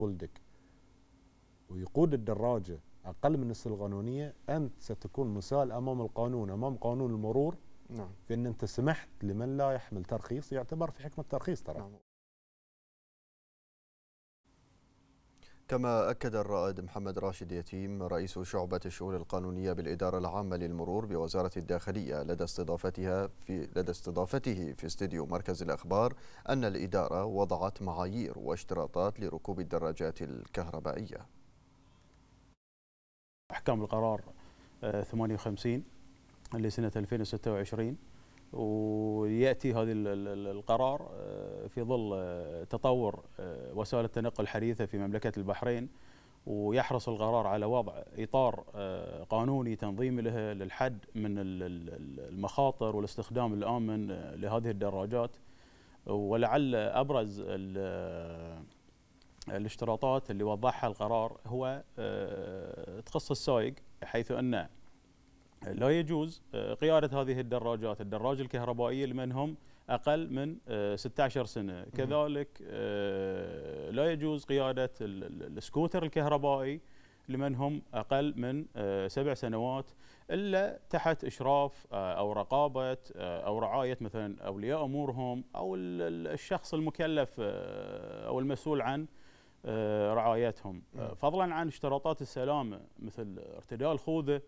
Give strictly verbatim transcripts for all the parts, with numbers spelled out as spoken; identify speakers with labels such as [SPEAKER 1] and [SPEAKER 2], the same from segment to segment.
[SPEAKER 1] ولدك ويقود الدراجة أقل من السن القانونية، أنت ستكون مسال أمام القانون، أمام قانون المرور.
[SPEAKER 2] نعم.
[SPEAKER 1] في أن أنت سمحت لمن لا يحمل ترخيص، يعتبر في حكم الترخيص ترى.
[SPEAKER 2] نعم. كما أكد الرائد محمد راشد يتيم رئيس شعبة الشؤون القانونية بالإدارة العامة للمرور بوزارة الداخلية لدى استضافتها في لدى استضافته في استديو مركز الأخبار أن الإدارة وضعت معايير واشتراطات لركوب الدراجات الكهربائية.
[SPEAKER 3] أحكام القرار ثمانية وخمسين لسنة ألفين وستة وعشرين، ويأتي هذا القرار في ظل تطور وسائل التنقل الحديثة في مملكة البحرين، ويحرص القرار على وضع إطار قانوني تنظيمي له للحد من المخاطر والاستخدام الآمن لهذه الدراجات. ولعل أبرز الاشتراطات اللي وضعها القرار هو تخص السائق، حيث أن لا يجوز قيادة هذه الدراجات الدراجة الكهربائية لمن هم أقل من ستة عشر سنة. كذلك لا يجوز قيادة السكوتر الكهربائي لمن هم أقل من سبع سنوات إلا تحت إشراف أو رقابة أو رعاية مثلا أولياء أمورهم أو الشخص المكلف أو المسؤول عن رعايتهم، فضلا عن اشتراطات السلامة مثل ارتداء الخوذة،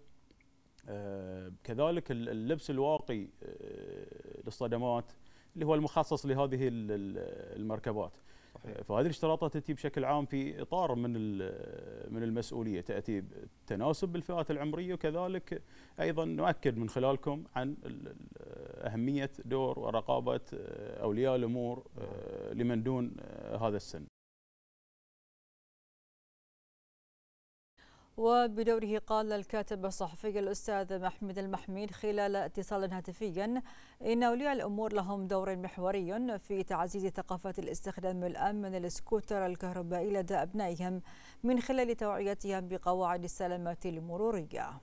[SPEAKER 3] كذلك اللبس الواقي للصدمات اللي هو المخصص لهذه المركبات. صحيح. فهذه الاشتراطات تأتي بشكل عام في إطار من من المسؤولية، تأتي بالتناسب بالفئات العمرية، وكذلك أيضا نؤكد من خلالكم عن أهمية دور ورقابة أولياء الأمور لمن دون هذا السن.
[SPEAKER 4] وبدوره قال الكاتب الصحفي الأستاذ محمد المحميد خلال اتصال هاتفي إن أولياء الأمور لهم دور محوري في تعزيز ثقافة الاستخدام الآمن للسكوتر الكهربائي لدى أبنائهم من خلال توعيتهم بقواعد السلامة المرورية.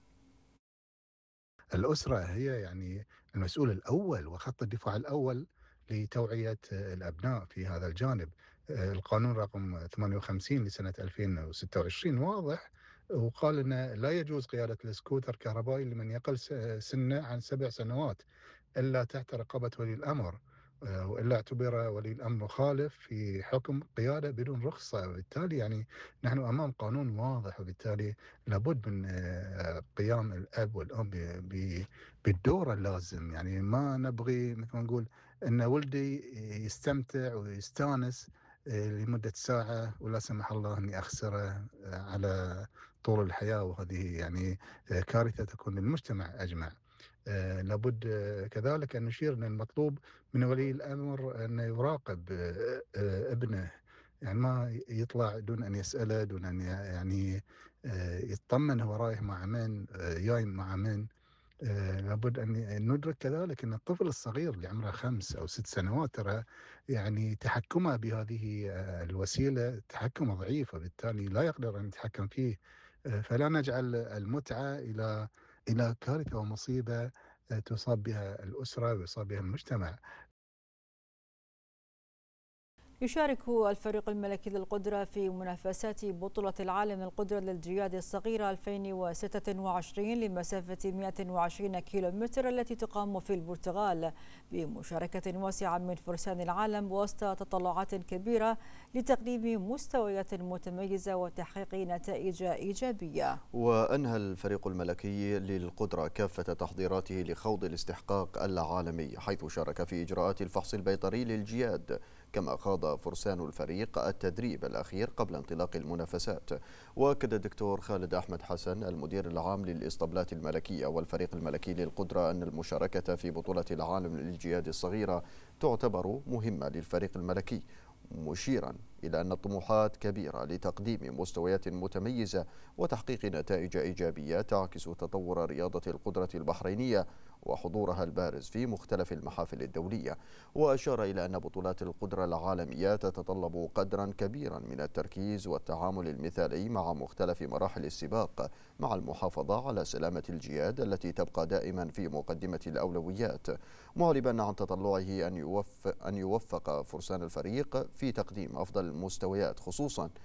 [SPEAKER 5] الأسرة هي يعني المسؤول الأول وخط الدفاع الأول لتوعية الأبناء في هذا الجانب. القانون رقم ثمانية وخمسين لسنة ألفين وستة وعشرين واضح، وقال أن لا يجوز قيادة السكوتر الكهربائي لمن يقل سنه عن سبع سنوات إلا تحت رقابة ولي الأمر، وإلا اعتبر ولي الأمر مخالف في حكم قيادة بدون رخصة. وبالتالي يعني نحن أمام قانون واضح، وبالتالي لابد من قيام الأب والأم بالدور اللازم. يعني ما نبغي مثل ما نقول أن ولدي يستمتع ويستانس لمدة ساعة ولا سمح الله أني أخسره على طول الحياة، وهذه يعني كارثة تكون للمجتمع أجمع. آه لابد آه كذلك أن نشير أن المطلوب من ولي الأمر أن يراقب آه آه ابنه، يعني ما يطلع دون أن يسأله، دون أن يعني آه يطمن هو رايح مع من، آه جاي مع من. آه لابد أن ندرك كذلك أن الطفل الصغير اللي عمره خمس أو ست سنوات ترى يعني تحكمه بهذه آه الوسيلة تحكم ضعيف، وبالتالي لا يقدر أن يتحكم فيه. آه فلا نجعل المتعة إلى إلى كارثة ومصيبة تصاب بها الأسرة ويصاب بها المجتمع.
[SPEAKER 4] يشارك الفريق الملكي للقدرة في منافسات بطولة العالم للقدرة للجياد الصغيرة ألفين وستة وعشرين لمسافة مئة وعشرين كيلومتر التي تقام في البرتغال بمشاركة واسعة من فرسان العالم وسط تطلعات كبيرة لتقديم مستويات متميزة وتحقيق نتائج إيجابية.
[SPEAKER 2] وأنهى الفريق الملكي للقدرة كافة تحضيراته لخوض الاستحقاق العالمي، حيث شارك في إجراءات الفحص البيطري للجياد، كما خاض فرسان الفريق التدريب الأخير قبل انطلاق المنافسات. وأكد الدكتور خالد أحمد حسن المدير العام للإسطبلات الملكية والفريق الملكي للقدرة أن المشاركة في بطولة العالم للجياد الصغيرة تعتبر مهمة للفريق الملكي، مشيرا إلى أن الطموحات كبيرة لتقديم مستويات متميزة وتحقيق نتائج إيجابية تعكس تطور رياضة القدرة البحرينية وحضورها البارز في مختلف المحافل الدولية. وأشار إلى أن بطولات القدرة العالمية تتطلب قدرا كبيرا من التركيز والتعامل المثالي مع مختلف مراحل السباق، مع المحافظة على سلامة الجياد التي تبقى دائما في مقدمة الأولويات، معربا عن تطلعه أن يوفق, أن يوفق فرسان الفريق في تقديم أفضل المستويات، خصوصا